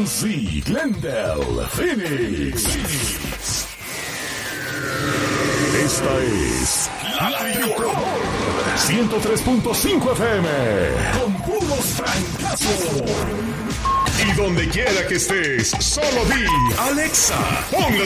Yancey, Glendale, Phoenix. Esta es La Tricolor 103.5 FM con puros francazos. Y donde quiera que estés, solo di Alexa, ponle